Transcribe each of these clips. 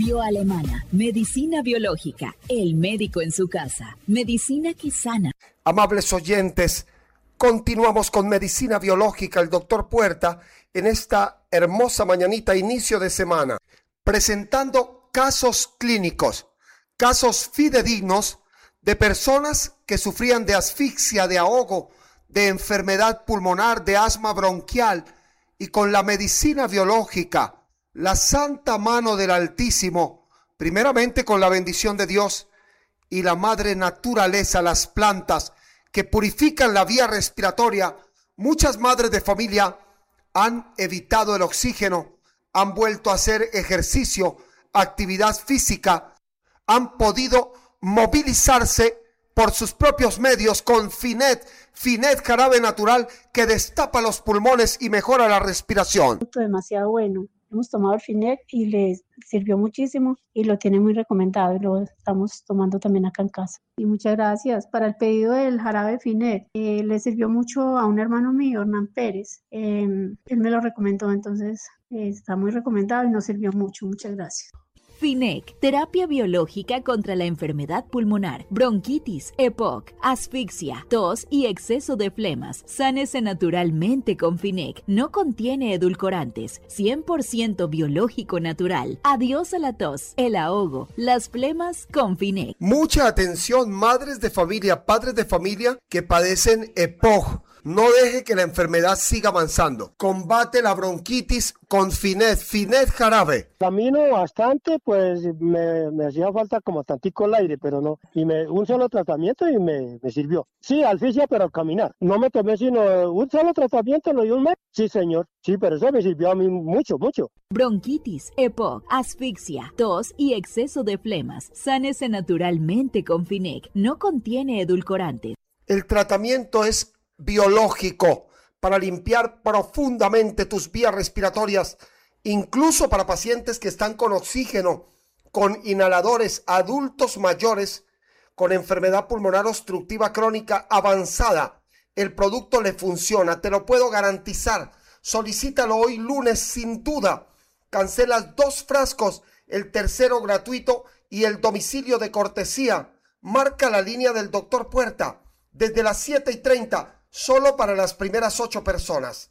Bioalemana, medicina biológica, el médico en su casa, medicina que sana. Amables oyentes, continuamos con medicina biológica, el doctor Puerta, en esta hermosa mañanita, inicio de semana, presentando casos clínicos, casos fidedignos de personas que sufrían de asfixia, de ahogo, de enfermedad pulmonar, de asma bronquial, y con la medicina biológica, la santa mano del Altísimo, primeramente con la bendición de Dios y la madre naturaleza, las plantas que purifican la vía respiratoria. Muchas madres de familia han evitado el oxígeno, han vuelto a hacer ejercicio, actividad física, han podido movilizarse por sus propios medios con Finet jarabe natural que destapa los pulmones y mejora la respiración. Demasiado bueno. Hemos tomado el Finet y le sirvió muchísimo y lo tiene muy recomendado y lo estamos tomando también acá en casa. Y muchas gracias. Para el pedido del jarabe Finet, le sirvió mucho a un hermano mío, Hernán Pérez. Él me lo recomendó, entonces está muy recomendado y nos sirvió mucho. Muchas gracias. Finec, terapia biológica contra la enfermedad pulmonar, bronquitis, EPOC, asfixia, tos y exceso de flemas. Sánese naturalmente con Finec. No contiene edulcorantes, 100% biológico natural. Adiós a la tos, el ahogo, las flemas con Finec. Mucha atención, madres de familia, padres de familia que padecen EPOC. No deje que la enfermedad siga avanzando. Combate la bronquitis con Finet jarabe. Camino bastante, pues me hacía falta como tantico el aire, pero no. Y un solo tratamiento y me sirvió. Sí, asfixia, pero caminar. No me tomé sino un solo tratamiento, lo di un mes. Sí, señor. Sí, pero eso me sirvió a mí mucho, mucho. Bronquitis, EPOC, asfixia, tos y exceso de flemas. Sánese naturalmente con Finec. No contiene edulcorantes. El tratamiento es biológico para limpiar profundamente tus vías respiratorias, incluso para pacientes que están con oxígeno, con inhaladores, adultos mayores con enfermedad pulmonar obstructiva crónica avanzada. El producto le funciona, te lo puedo garantizar. Solicítalo hoy lunes sin duda. Cancelas 2 frascos, el tercero gratuito y el domicilio de cortesía. Marca la línea del doctor Puerta desde las 7:30. Solo para las primeras 8 personas.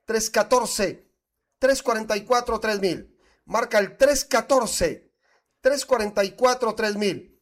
314-344-3000. Marca el 314-344-3000.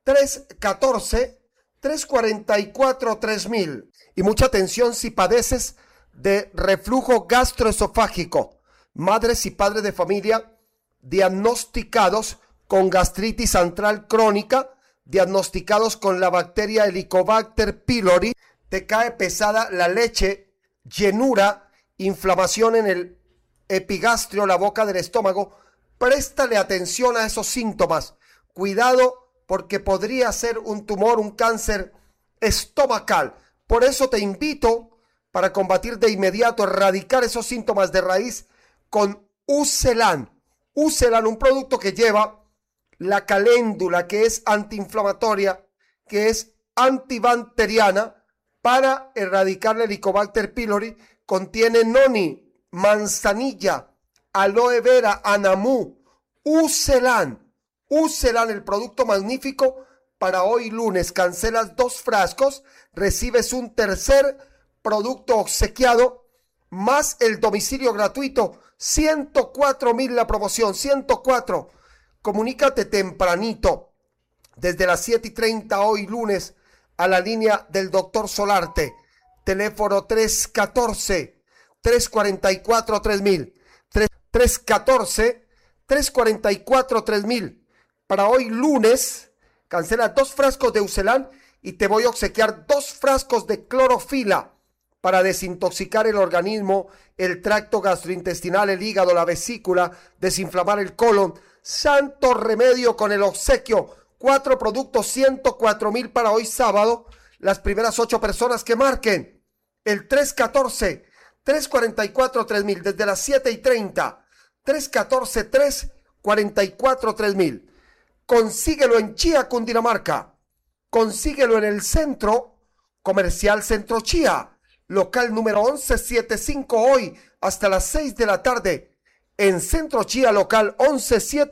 314-344-3000. Y mucha atención si padeces de reflujo gastroesofágico. Madres y padres de familia diagnosticados con gastritis antral crónica, diagnosticados con la bacteria Helicobacter pylori. Te cae pesada la leche, llenura, inflamación en el epigastrio, la boca del estómago. Préstale atención a esos síntomas. Cuidado porque podría ser un tumor, un cáncer estomacal. Por eso te invito para combatir de inmediato, erradicar esos síntomas de raíz con Ucelan. Ucelan, un producto que lleva la caléndula, que es antiinflamatoria, que es antibacteriana, para erradicar el Helicobacter pylori. Contiene noni, manzanilla, aloe vera, anamú, Ucelan, el producto magnífico para hoy lunes. Cancelas 2 frascos, recibes un tercer producto obsequiado, más el domicilio gratuito. 104,000 la promoción, 104. Comunícate tempranito, desde las 7:30 hoy lunes, a la línea del doctor Solarte, teléfono 314-344-3000, 314-344-3000. Para hoy lunes, cancela 2 frascos de Ucelan y te voy a obsequiar 2 frascos de clorofila para desintoxicar el organismo, el tracto gastrointestinal, el hígado, la vesícula, desinflamar el colon. Santo remedio con el obsequio. 4 productos, 104,000 para hoy sábado. Las primeras 8 personas que marquen el 314-344-3000 desde las 7:30. 314-344-3000. Consíguelo en Chía, Cundinamarca. Consíguelo en el Centro Comercial Centro Chía, local número 1175, hoy hasta las 6 de la tarde. En Centro Chía, local 1175.